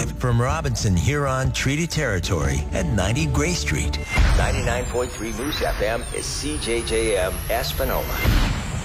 live from Robinson Huron Treaty Territory at 90 Gray Street. 99.3 Moose FM is CJJM Espanola.